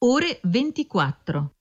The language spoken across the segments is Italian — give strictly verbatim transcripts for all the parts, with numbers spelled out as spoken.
ore ventiquattro.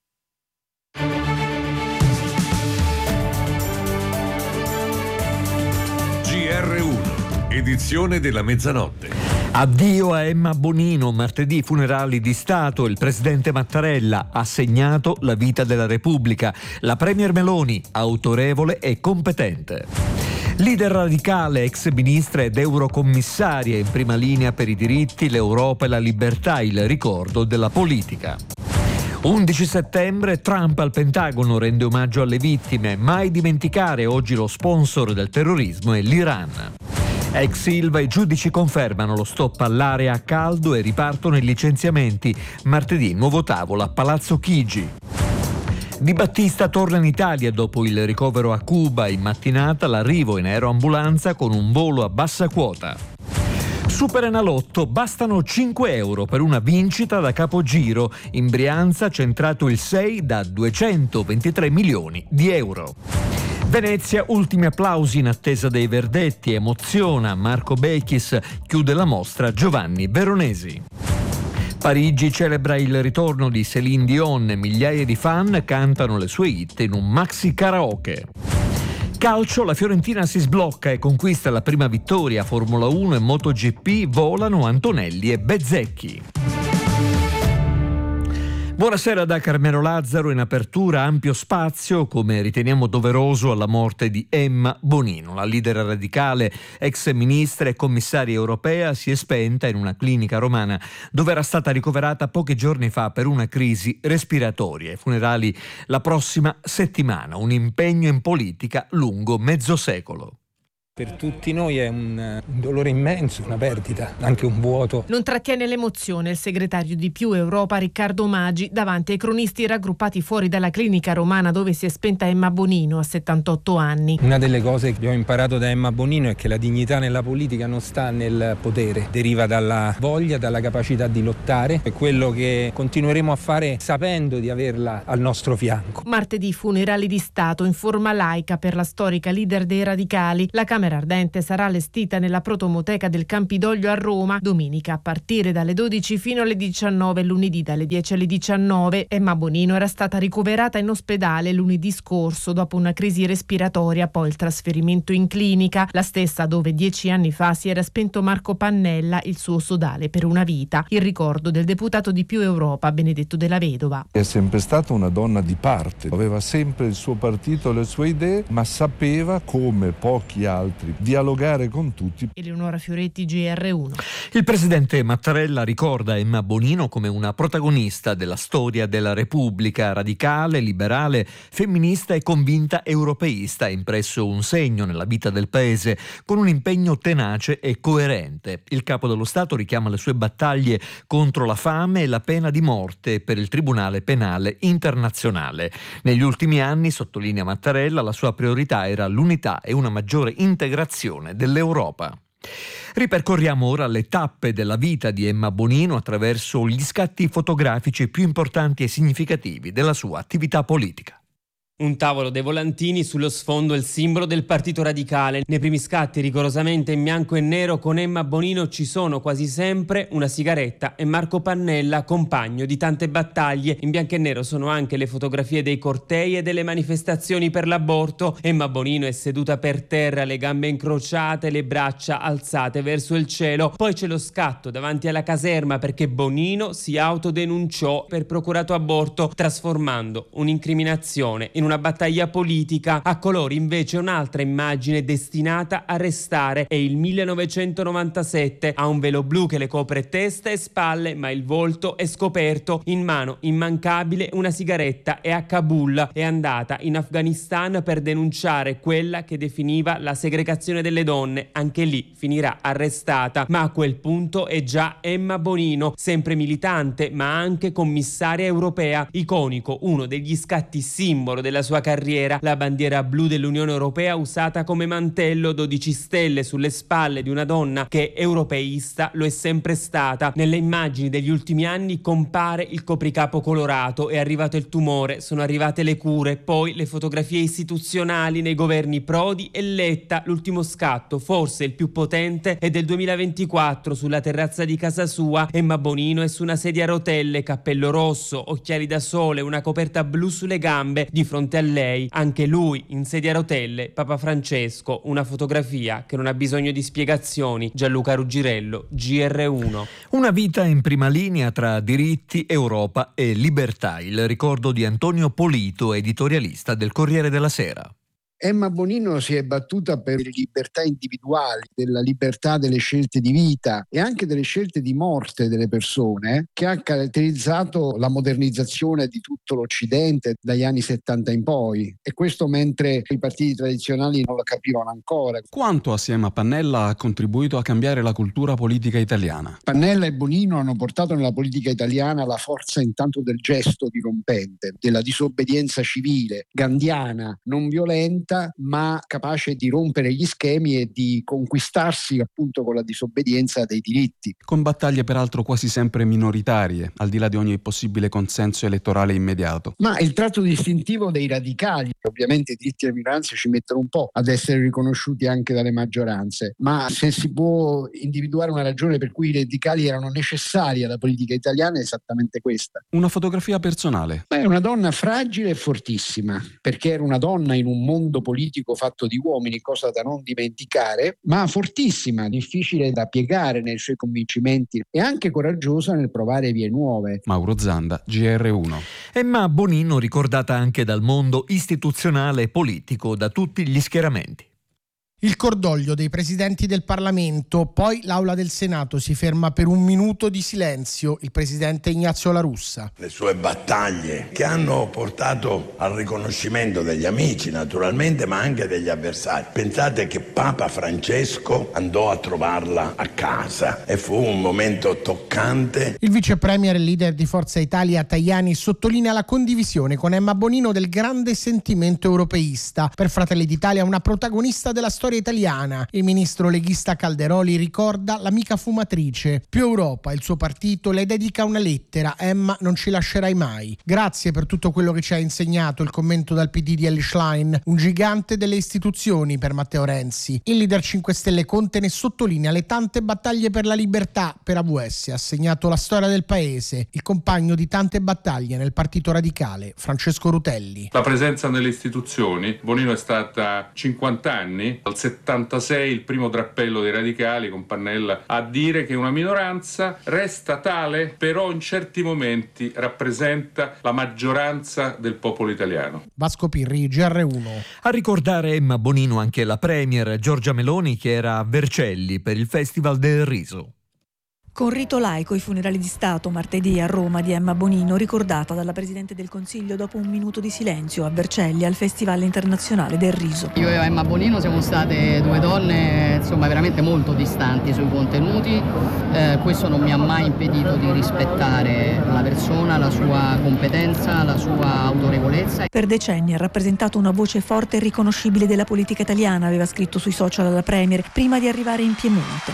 G R uno, edizione della mezzanotte. Addio a Emma Bonino, martedì funerali di Stato, il presidente Mattarella ha segnato la vita della Repubblica, la premier Meloni, autorevole e competente. Leader radicale, ex ministra ed eurocommissaria in prima linea per i diritti, l'Europa e la libertà, il ricordo della politica. undici settembre, Trump al Pentagono rende omaggio alle vittime, mai dimenticare oggi lo sponsor del terrorismo è l'Iran. Ex Ilva, i giudici confermano lo stop all'area a caldo e ripartono i licenziamenti. Martedì nuovo tavolo a Palazzo Chigi. Di Battista torna in Italia dopo il ricovero a Cuba. In mattinata l'arrivo in aeroambulanza con un volo a bassa quota. Superenalotto, bastano cinque euro per una vincita da capogiro. In Brianza centrato il sei da duecentoventitré milioni di euro. Venezia, ultimi applausi in attesa dei verdetti, emoziona Marco Bechis, chiude la mostra Giovanni Veronesi. Parigi celebra il ritorno di Céline Dion, migliaia di fan cantano le sue hit in un maxi karaoke. Calcio, la Fiorentina si sblocca e conquista la prima vittoria. Formula uno e MotoGP volano Antonelli e Bezzecchi. Buonasera da Carmelo Lazzaro. In apertura ampio spazio, come riteniamo doveroso, alla morte di Emma Bonino. La leader radicale, ex ministra e commissaria europea, si è spenta in una clinica romana dove era stata ricoverata pochi giorni fa per una crisi respiratoria. I funerali la prossima settimana, un impegno in politica lungo mezzo secolo. Per tutti noi è un, un dolore immenso, una perdita, anche un vuoto. Non trattiene l'emozione il segretario di Più Europa Riccardo Maggi davanti ai cronisti raggruppati fuori dalla clinica romana dove si è spenta Emma Bonino a settantotto anni. Una delle cose che abbiamo imparato da Emma Bonino è che la dignità nella politica non sta nel potere, deriva dalla voglia, dalla capacità di lottare. È quello che continueremo a fare sapendo di averla al nostro fianco. Martedì funerali di Stato in forma laica per la storica leader dei radicali. La Camera Ardente sarà allestita nella protomoteca del Campidoglio a Roma domenica a partire dalle dodici fino alle diciannove, lunedì dalle dieci alle diciannove. Emma Bonino era stata ricoverata in ospedale lunedì scorso dopo una crisi respiratoria, poi il trasferimento in clinica, la stessa dove dieci anni fa si era spento Marco Pannella, il suo sodale per una vita. Il ricordo del deputato di Più Europa Benedetto Della Vedova. È sempre stata una donna di parte, aveva sempre il suo partito, le sue idee, ma sapeva, come pochi altri, dialogare con tutti. Eleonora Fioretti, G R uno. Il presidente Mattarella ricorda Emma Bonino come una protagonista della storia della Repubblica, radicale, liberale, femminista e convinta europeista. Ha impresso un segno nella vita del paese con un impegno tenace e coerente. Il capo dello Stato richiama le sue battaglie contro la fame e la pena di morte per il Tribunale Penale Internazionale. Negli ultimi anni, sottolinea Mattarella, la sua priorità era l'unità e una maggiore integrazione dell'Europa. Ripercorriamo ora le tappe della vita di Emma Bonino attraverso gli scatti fotografici più importanti e significativi della sua attività politica. Un tavolo dei volantini, sullo sfondo il simbolo del Partito Radicale. Nei primi scatti, rigorosamente in bianco e nero, con Emma Bonino ci sono quasi sempre una sigaretta e Marco Pannella, compagno di tante battaglie. In bianco e nero sono anche le fotografie dei cortei e delle manifestazioni per l'aborto. Emma Bonino è seduta per terra, le gambe incrociate, le braccia alzate verso il cielo. Poi c'è lo scatto davanti alla caserma perché Bonino si autodenunciò per procurato aborto, trasformando un'incriminazione in una una battaglia politica. A colori invece un'altra immagine destinata a restare. È il millenovecentonovantasette, ha un velo blu che le copre testa e spalle, ma il volto è scoperto. In mano immancabile una sigaretta e a Kabul è andata in Afghanistan per denunciare quella che definiva la segregazione delle donne. Anche lì finirà arrestata, ma a quel punto è già Emma Bonino, sempre militante ma anche commissaria europea. Iconico, uno degli scatti simbolo della della sua carriera, la bandiera blu dell'Unione Europea usata come mantello, dodici stelle sulle spalle di una donna che europeista lo è sempre stata. Nelle immagini degli ultimi anni compare il copricapo colorato, è arrivato il tumore, sono arrivate le cure, poi le fotografie istituzionali nei governi Prodi e Letta. L'ultimo scatto, forse il più potente, è del duemilaventiquattro. Sulla terrazza di casa sua Emma Bonino è su una sedia a rotelle, cappello rosso, occhiali da sole, una coperta blu sulle gambe. Di fronte a lei anche lui in sedia a rotelle, Papa Francesco. Una fotografia che non ha bisogno di spiegazioni. Gianluca Ruggirello, G R uno. Una vita in prima linea tra diritti, Europa e libertà. Il ricordo di Antonio Polito, editorialista del Corriere della Sera. Emma Bonino si è battuta per le libertà individuali, della libertà delle scelte di vita e anche delle scelte di morte delle persone, che ha caratterizzato la modernizzazione di tutto l'Occidente dagli anni settanta in poi, e questo mentre i partiti tradizionali non lo capivano ancora. Quanto assieme a Pannella ha contribuito a cambiare la cultura politica italiana? Pannella e Bonino hanno portato nella politica italiana la forza intanto del gesto dirompente, della disobbedienza civile, gandhiana, non violenta, ma capace di rompere gli schemi e di conquistarsi appunto con la disobbedienza dei diritti. Con battaglie peraltro quasi sempre minoritarie, al di là di ogni possibile consenso elettorale immediato. Ma il tratto distintivo dei radicali, ovviamente i diritti delle minoranze ci mettono un po' ad essere riconosciuti anche dalle maggioranze, ma se si può individuare una ragione per cui i radicali erano necessari alla politica italiana è esattamente questa. Una fotografia personale. Beh, è una donna fragile e fortissima, perché era una donna in un mondo politico fatto di uomini, cosa da non dimenticare, ma fortissima, difficile da piegare nei suoi convincimenti e anche coraggiosa nel provare vie nuove. Mauro Zanda, G R uno. Emma Bonino ricordata anche dal mondo istituzionale e politico, da tutti gli schieramenti. Il cordoglio dei presidenti del Parlamento, poi l'Aula del Senato si ferma per un minuto di silenzio. Il presidente Ignazio La Russa. Le sue battaglie che hanno portato al riconoscimento degli amici naturalmente, ma anche degli avversari. Pensate che Papa Francesco andò a trovarla a casa e fu un momento toccante. Il vice premier e leader di Forza Italia Tajani sottolinea la condivisione con Emma Bonino del grande sentimento europeista. Per Fratelli d'Italia una protagonista della storia italiana. Il ministro leghista Calderoli ricorda l'amica fumatrice. Più Europa, il suo partito, le dedica una lettera. Emma, non ci lascerai mai. Grazie per tutto quello che ci ha insegnato. Il commento dal P D di Elly Schlein, un gigante delle istituzioni per Matteo Renzi. Il leader cinque Stelle Conte ne sottolinea le tante battaglie per la libertà. Per A V S ha segnato la storia del paese. Il compagno di tante battaglie nel partito radicale, Francesco Rutelli. La presenza nelle istituzioni. Bonino è stata cinquanta anni, al settantasei il primo drappello dei radicali con Pannella a dire che una minoranza resta tale, però in certi momenti rappresenta la maggioranza del popolo italiano. Vasco Pirri, G R uno. A ricordare Emma Bonino anche la premier Giorgia Meloni, che era a Vercelli per il Festival del Riso. Con rito laico i funerali di Stato martedì a Roma di Emma Bonino, ricordata dalla Presidente del Consiglio dopo un minuto di silenzio a Vercelli al Festival Internazionale del Riso. Io e Emma Bonino siamo state due donne insomma veramente molto distanti sui contenuti, eh, questo non mi ha mai impedito di rispettare la persona, la sua competenza, la sua autorevolezza. Per decenni ha rappresentato una voce forte e riconoscibile della politica italiana, aveva scritto sui social la Premier, prima di arrivare in Piemonte.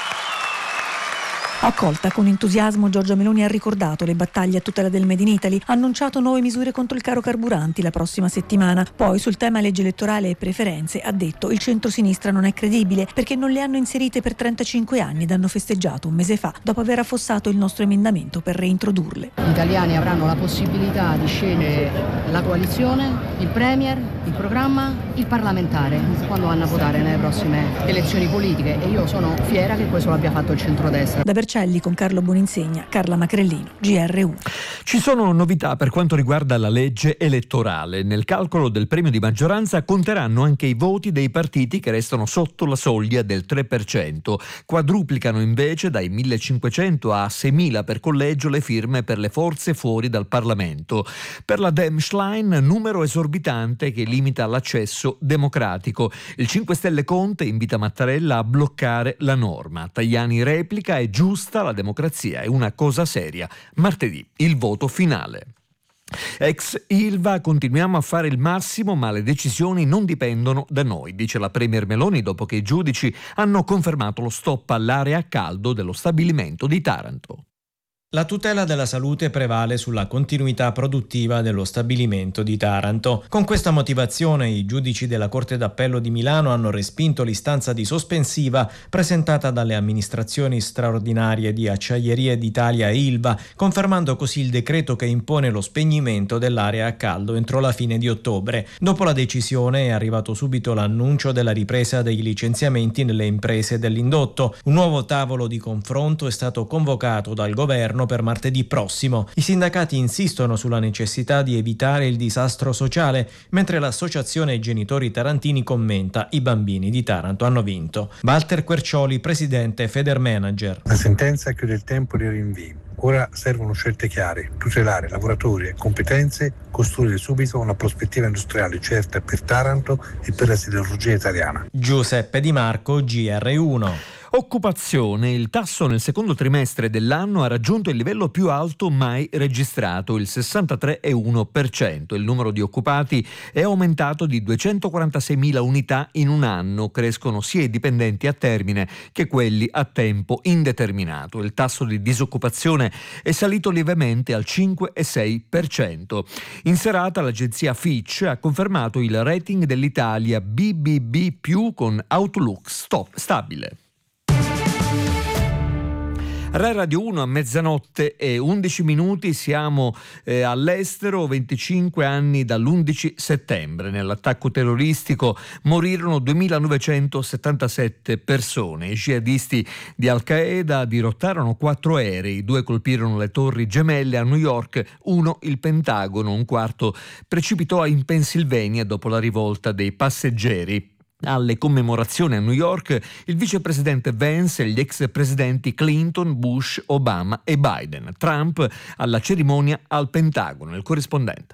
Accolta con entusiasmo, Giorgia Meloni ha ricordato le battaglie a tutela del Made in Italy, ha annunciato nuove misure contro il caro carburanti la prossima settimana. Poi sul tema legge elettorale e preferenze ha detto il centro-sinistra non è credibile perché non le hanno inserite per trentacinque anni ed hanno festeggiato un mese fa dopo aver affossato il nostro emendamento per reintrodurle. Gli italiani avranno la possibilità di scegliere la coalizione, il premier, il programma, il parlamentare quando vanno a votare nelle prossime elezioni politiche, e io sono fiera che questo l'abbia fatto il centrodestra. Da Vercelli con Carlo Boninsegna, Carla Macrellino, G R uno. Ci sono novità per quanto riguarda la legge elettorale. Nel calcolo del premio di maggioranza conteranno anche i voti dei partiti che restano sotto la soglia del tre per cento. Quadruplicano invece dai millecinquecento a seimila per collegio le firme per le forze fuori dal Parlamento. Per la Dem Schlein, numero esorbitante che limita l'accesso democratico. Il cinque Stelle Conte invita Mattarella a bloccare la norma. Tajani replica: è giusta, la democrazia è una cosa seria. Martedì il voto finale. Ex Ilva, continuiamo a fare il massimo, ma le decisioni non dipendono da noi, dice la Premier Meloni dopo che i giudici hanno confermato lo stop all'area a caldo dello stabilimento di Taranto. La tutela della salute prevale sulla continuità produttiva dello stabilimento di Taranto. Con questa motivazione i giudici della Corte d'Appello di Milano hanno respinto l'istanza di sospensiva presentata dalle amministrazioni straordinarie di Acciaierie d'Italia e Ilva, confermando così il decreto che impone lo spegnimento dell'area a caldo entro la fine di ottobre. Dopo la decisione è arrivato subito l'annuncio della ripresa dei licenziamenti nelle imprese dell'indotto. Un nuovo tavolo di confronto è stato convocato dal governo per martedì prossimo. I sindacati insistono sulla necessità di evitare il disastro sociale, mentre l'associazione Genitori Tarantini commenta: i bambini di Taranto hanno vinto. Walter Quercioli, presidente Federmanager. La sentenza chiude il tempo dei rinvii. Ora servono scelte chiare, tutelare lavoratori e competenze, costruire subito una prospettiva industriale certa per Taranto e per la siderurgia italiana. Giuseppe Di Marco, G R uno. Occupazione. Il tasso nel secondo trimestre dell'anno ha raggiunto il livello più alto mai registrato, il sessantatré virgola uno per cento. Il numero di occupati è aumentato di duecentoquarantaseimila unità in un anno. Crescono sia i dipendenti a termine che quelli a tempo indeterminato. Il tasso di disoccupazione è salito lievemente al cinque virgola sei per cento. In serata l'agenzia Fitch ha confermato il rating dell'Italia B B B più con outlook stop, stabile. Rai Radio uno a mezzanotte e undici minuti, siamo eh, all'estero, venticinque anni dall'undici settembre. Nell'attacco terroristico morirono duemilanovecentosettantasette persone. I jihadisti di Al-Qaeda dirottarono quattro aerei, due colpirono le torri gemelle a New York, uno il Pentagono, un quarto precipitò in Pennsylvania dopo la rivolta dei passeggeri. Alle commemorazioni a New York il vicepresidente Vance e gli ex presidenti Clinton, Bush, Obama e Biden. Trump alla cerimonia al Pentagono. Il corrispondente.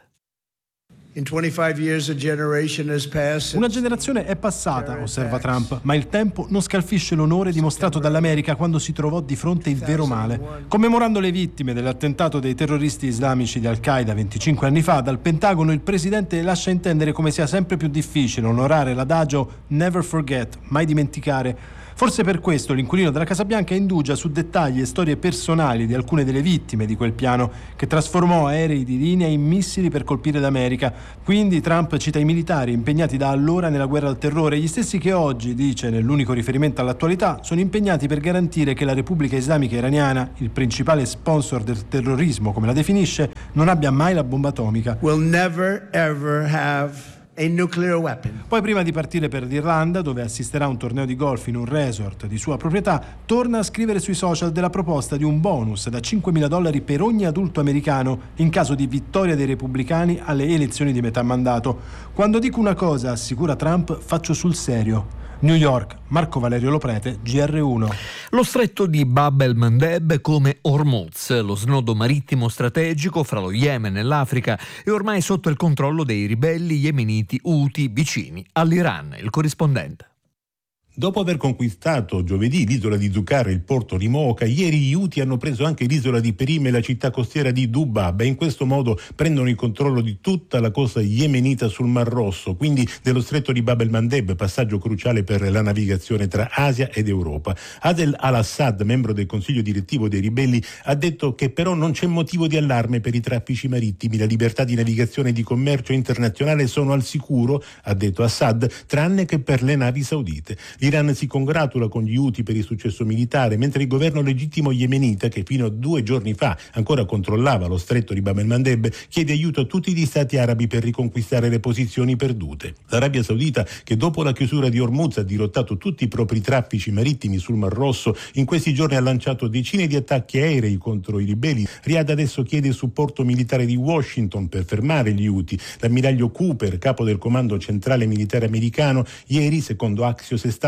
Una generazione è passata, osserva Trump, ma il tempo non scalfisce l'onore dimostrato dall'America quando si trovò di fronte il vero male. Commemorando le vittime dell'attentato dei terroristi islamici di Al-Qaeda venticinque anni fa, dal Pentagono il presidente lascia intendere come sia sempre più difficile onorare l'adagio "never forget", mai dimenticare. Forse per questo l'inquilino della Casa Bianca indugia su dettagli e storie personali di alcune delle vittime di quel piano che trasformò aerei di linea in missili per colpire l'America. Quindi Trump cita i militari impegnati da allora nella guerra al terrore, gli stessi che oggi, dice nell'unico riferimento all'attualità, sono impegnati per garantire che la Repubblica Islamica Iraniana, il principale sponsor del terrorismo come la definisce, non abbia mai la bomba atomica. We'll never ever have a nuclear weapon. Poi, prima di partire per l'Irlanda, dove assisterà a un torneo di golf in un resort di sua proprietà, torna a scrivere sui social della proposta di un bonus da cinquemila dollari per ogni adulto americano in caso di vittoria dei repubblicani alle elezioni di metà mandato. Quando dico una cosa, assicura Trump, faccio sul serio. New York, Marco Valerio Loprete, G R uno. Lo stretto di Bab el-Mandeb come Hormuz, lo snodo marittimo strategico fra lo Yemen e l'Africa, è ormai sotto il controllo dei ribelli yemeniti Houthi vicini all'Iran. Il corrispondente. Dopo aver conquistato giovedì l'isola di Zucar e il porto di Mocha, ieri gli Houthi hanno preso anche l'isola di Perim e la città costiera di Dubab e in questo modo prendono il controllo di tutta la costa yemenita sul Mar Rosso, quindi dello stretto di Bab el-Mandeb, passaggio cruciale per la navigazione tra Asia ed Europa. Adel al-Assad, membro del consiglio direttivo dei ribelli, ha detto che però non c'è motivo di allarme per i traffici marittimi, la libertà di navigazione e di commercio internazionale sono al sicuro, ha detto Assad, tranne che per le navi saudite. L'Iran si congratula con gli Houthi per il successo militare, mentre il governo legittimo yemenita, che fino a due giorni fa ancora controllava lo stretto di Bab el-Mandeb, chiede aiuto a tutti gli stati arabi per riconquistare le posizioni perdute. L'Arabia Saudita, che dopo la chiusura di Hormuz ha dirottato tutti i propri traffici marittimi sul Mar Rosso, in questi giorni ha lanciato decine di attacchi aerei contro i ribelli. Riyadh adesso chiede il supporto militare di Washington per fermare gli Houthi. L'ammiraglio Cooper, capo del comando centrale militare americano, ieri, secondo Axios, è stato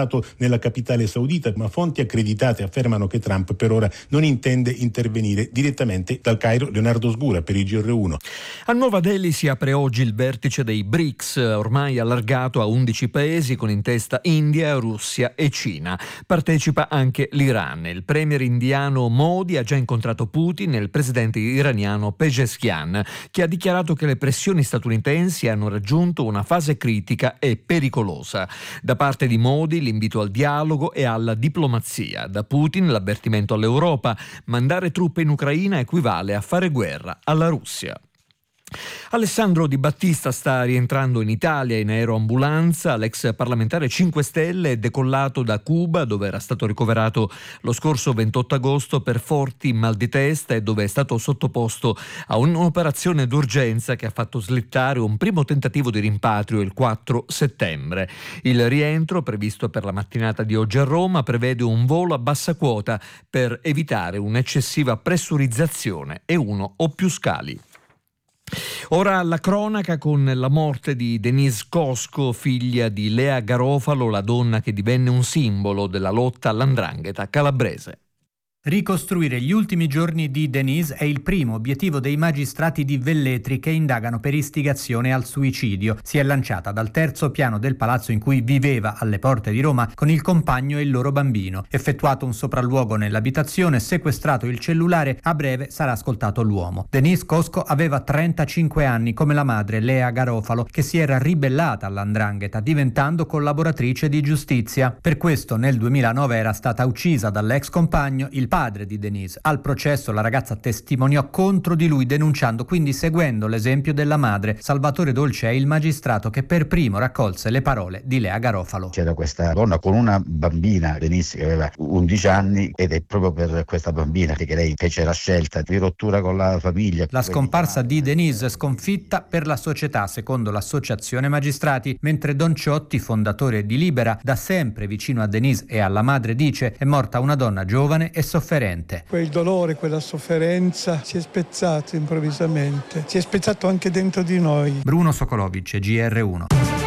spostato nella capitale saudita, ma fonti accreditate affermano che Trump per ora non intende intervenire. Direttamente dal Cairo, Leonardo Sgura per il G R uno. A Nuova Delhi si apre oggi il vertice dei B R I C S, ormai allargato a undici paesi con in testa India, Russia e Cina. Partecipa anche l'Iran. Il premier indiano Modi ha già incontrato Putin e il presidente iraniano Pezeshkian, che ha dichiarato che le pressioni statunitensi hanno raggiunto una fase critica e pericolosa. Da parte di Modi l'invito al dialogo e alla diplomazia. Da Putin l'avvertimento all'Europa: mandare truppe in Ucraina equivale a fare guerra alla Russia. Alessandro Di Battista sta rientrando in Italia in aeroambulanza. L'ex parlamentare cinque Stelle è decollato da Cuba, dove era stato ricoverato lo scorso ventotto agosto per forti mal di testa e dove è stato sottoposto a un'operazione d'urgenza che ha fatto slittare un primo tentativo di rimpatrio il quattro settembre. Il rientro, previsto per la mattinata di oggi a Roma, prevede un volo a bassa quota per evitare un'eccessiva pressurizzazione e uno o più scali. Ora la cronaca con la morte di Denise Cosco, figlia di Lea Garofalo, la donna che divenne un simbolo della lotta all''ndrangheta calabrese. Ricostruire gli ultimi giorni di Denise è il primo obiettivo dei magistrati di Velletri che indagano per istigazione al suicidio. Si è lanciata dal terzo piano del palazzo in cui viveva alle porte di Roma con il compagno e il loro bambino. Effettuato un sopralluogo nell'abitazione, sequestrato il cellulare, a breve sarà ascoltato l'uomo. Denise Cosco aveva trentacinque anni, come la madre Lea Garofalo, che si era ribellata all''ndrangheta diventando collaboratrice di giustizia. Per questo nel duemilanove era stata uccisa dall'ex compagno, il padre di Denise. Al processo la ragazza testimoniò contro di lui, denunciando, quindi seguendo l'esempio della madre. Salvatore Dolce è il magistrato che per primo raccolse le parole di Lea Garofalo. C'era questa donna con una bambina, Denise, che aveva undici anni, ed è proprio per questa bambina che lei fece la scelta di rottura con la famiglia. La scomparsa di Denise sconfitta per la società, secondo l'associazione magistrati, mentre Don Ciotti, fondatore di Libera, da sempre vicino a Denise e alla madre, dice: è morta una donna giovane e sofferente. Quel dolore, quella sofferenza si è spezzato improvvisamente, si è spezzato anche dentro di noi. Bruno Sokolovic, G R uno.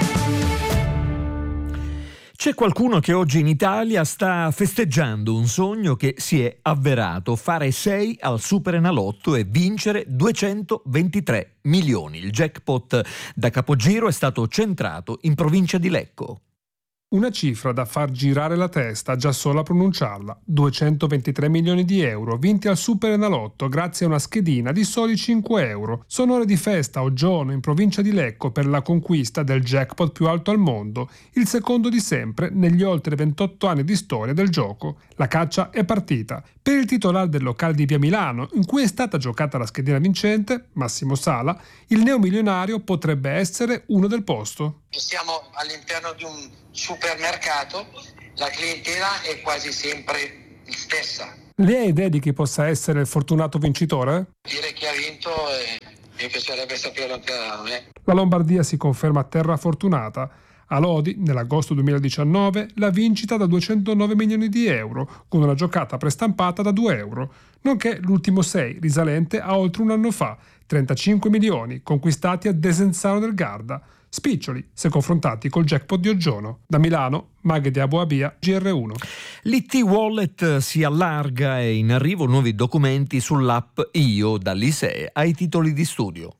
C'è qualcuno che oggi in Italia sta festeggiando un sogno che si è avverato: fare sei al Superenalotto e vincere duecentoventitré milioni. Il jackpot da capogiro è stato centrato in provincia di Lecco. Una cifra da far girare la testa già solo a pronunciarla. duecentoventitré milioni di euro vinti al Superenalotto grazie a una schedina di soli cinque euro. Sono ore di festa a Oggiono, in provincia di Lecco, per la conquista del jackpot più alto al mondo, il secondo di sempre negli oltre ventotto anni di storia del gioco. La caccia è partita. Per il titolare del locale di Via Milano, in cui è stata giocata la schedina vincente, Massimo Sala, il neomilionario potrebbe essere uno del posto. Siamo all'interno di un supermercato, la clientela è quasi sempre la stessa. Lei ha idea di chi possa essere il fortunato vincitore? Dire chi ha vinto eh, mi piacerebbe saperlo anche a me. La Lombardia si conferma terra fortunata. A Lodi, nell'agosto duemiladiciannove, la vincita da duecentonove milioni di euro, con una giocata prestampata da due euro, nonché l'ultimo sei, risalente a oltre un anno fa, trentacinque milioni, conquistati a Desenzano del Garda. Spiccioli, se confrontati col jackpot di Oggiono. Da Milano, Maghe di Aboabia, G R uno. L'I T Wallet si allarga e in arrivo nuovi documenti sull'app Io, dall'I S E E ai titoli di studio.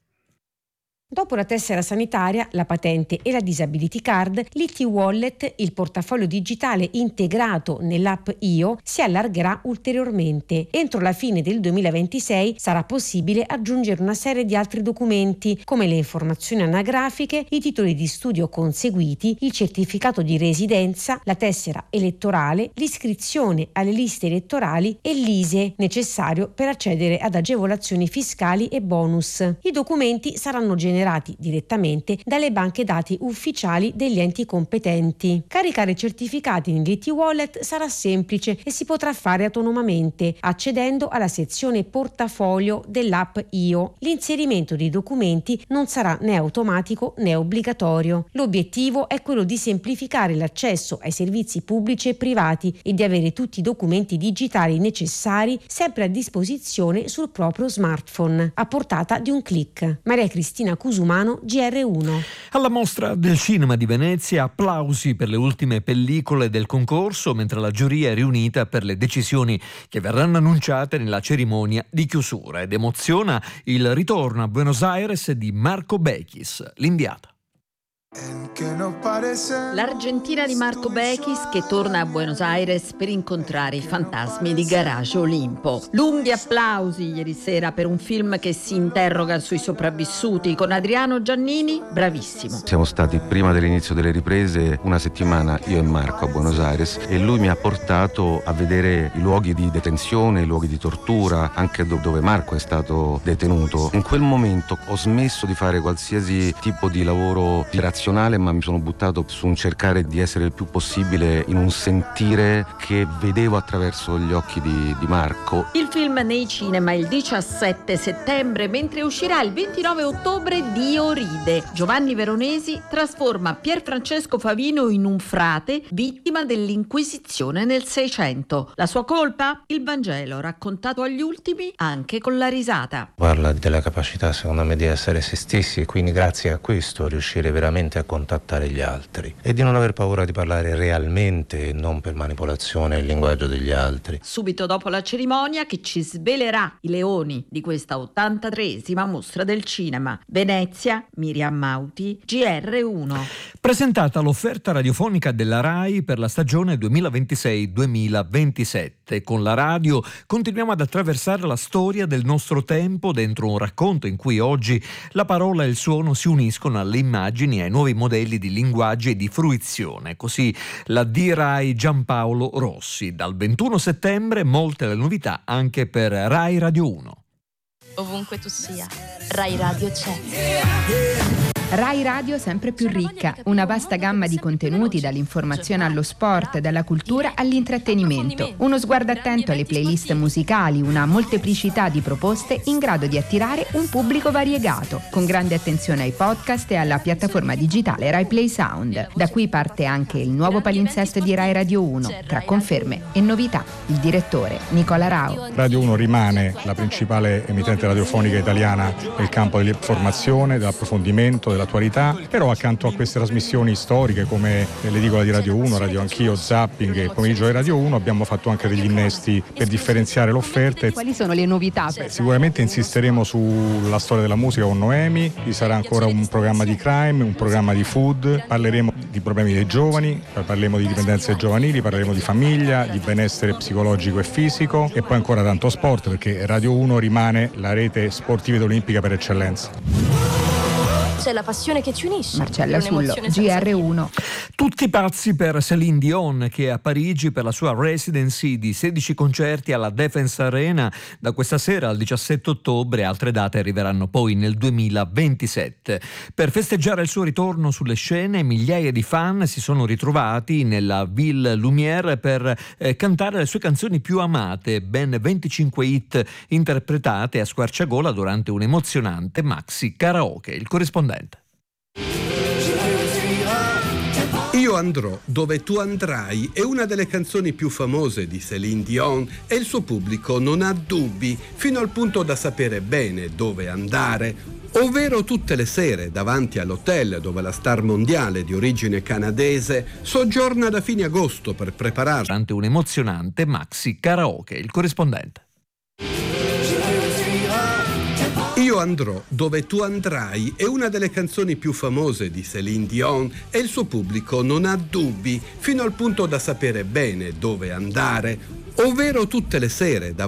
Dopo la tessera sanitaria, la patente e la disability card, l'I T Wallet, il portafoglio digitale integrato nell'app Io, si allargherà ulteriormente. Entro la fine del duemilaventisei sarà possibile aggiungere una serie di altri documenti, come le informazioni anagrafiche, i titoli di studio conseguiti, il certificato di residenza, la tessera elettorale, l'iscrizione alle liste elettorali e l'I S E E, necessario per accedere ad agevolazioni fiscali e bonus. I documenti saranno generati direttamente dalle banche dati ufficiali degli enti competenti. Caricare certificati nell'I T Wallet sarà semplice e si potrà fare autonomamente, accedendo alla sezione portafoglio dell'app Io. L'inserimento dei documenti non sarà né automatico né obbligatorio. L'obiettivo è quello di semplificare l'accesso ai servizi pubblici e privati e di avere tutti i documenti digitali necessari sempre a disposizione sul proprio smartphone, a portata di un click. Maria Cristina Cusino, Cusumano, G R uno. Alla Mostra del Cinema di Venezia applausi per le ultime pellicole del concorso, mentre la giuria è riunita per le decisioni che verranno annunciate nella cerimonia di chiusura, ed emoziona il ritorno a Buenos Aires di Marco Bechis, l'inviata. L'Argentina di Marco Bechis che torna a Buenos Aires per incontrare i fantasmi di Garage Olimpo. Lunghi applausi ieri sera per un film che si interroga sui sopravvissuti, con Adriano Giannini, bravissimo. Siamo stati prima dell'inizio delle riprese una settimana, io e Marco, a Buenos Aires, e lui mi ha portato a vedere i luoghi di detenzione, i luoghi di tortura, anche dove Marco è stato detenuto. In quel momento ho smesso di fare qualsiasi tipo di lavoro razionale, ma mi sono buttato su un cercare di essere il più possibile in un sentire che vedevo attraverso gli occhi di, di Marco. Il film nei cinema il diciassette settembre, mentre uscirà il ventinove ottobre Dio ride. Giovanni Veronesi trasforma Pier Francesco Favino in un frate vittima dell'Inquisizione nel Seicento. La sua colpa? Il Vangelo raccontato agli ultimi anche con la risata. Parla della capacità, secondo me, di essere se stessi, e quindi grazie a questo riuscire veramente a contattare gli altri e di non aver paura di parlare realmente e non per manipolazione il linguaggio degli altri. Subito dopo la cerimonia che ci svelerà i leoni di questa ottantatreesima mostra del cinema. Venezia, Miriam Mauti, G R uno. Presentata l'offerta radiofonica della RAI per la stagione duemilaventisei duemilaventisette. Con la radio continuiamo ad attraversare la storia del nostro tempo dentro un racconto in cui oggi la parola e il suono si uniscono alle immagini e ai nuovi modelli di linguaggio e di fruizione. Così la D-RAI Giampaolo Rossi. Dal ventuno settembre molte le novità anche per RAI Radio uno. Ovunque tu sia, RAI Radio c'è. RAI Radio sempre più ricca, una vasta gamma di contenuti dall'informazione allo sport, dalla cultura all'intrattenimento. Uno sguardo attento alle playlist musicali, una molteplicità di proposte in grado di attirare un pubblico variegato, con grande attenzione ai podcast e alla piattaforma digitale Rai Play Sound. Da qui parte anche il nuovo palinsesto di Rai Radio uno, tra conferme e novità. Il direttore Nicola Rao. Radio uno rimane la principale emittente radiofonica italiana nel campo dell'informazione, dell'approfondimento, dell'attualità, però accanto a queste trasmissioni storiche come l'edicola di Radio uno, Radio Anch'io, Zapping e il pomeriggio di Radio uno, abbiamo fatto anche degli innesti per differenziare l'offerta. Quali sono le novità? Beh, sicuramente insisteremo sulla storia della musica con Noemi, ci sarà ancora un programma di crime, un programma di food, parleremo di problemi dei giovani, parleremo di dipendenze giovanili, parleremo di famiglia, di benessere psicologico e fisico, e poi ancora tanto sport, perché Radio uno rimane la rete sportiva ed olimpica per eccellenza. C'è la passione che ci unisce. Marcella Sullo, G R uno. Tutti pazzi per Céline Dion, che è a Parigi per la sua residency di sedici concerti alla Defense Arena da questa sera al diciassette ottobre. Altre date arriveranno poi nel duemilaventisette. Per festeggiare il suo ritorno sulle scene, migliaia di fan si sono ritrovati nella Ville Lumière per eh, cantare le sue canzoni più amate, ben venticinque hit interpretate a squarciagola durante un emozionante maxi karaoke. Il corrispondente. Io andrò dove tu andrai è una delle canzoni più famose di Céline Dion e il suo pubblico non ha dubbi, fino al punto da sapere bene dove andare, ovvero tutte le sere davanti all'hotel dove la star mondiale di origine canadese soggiorna da fine agosto per preparare durante un emozionante maxi karaoke. Il corrispondente. Io andrò dove tu andrai è una delle canzoni più famose di Céline Dion e il suo pubblico non ha dubbi, fino al punto da sapere bene dove andare, ovvero tutte le sere davanti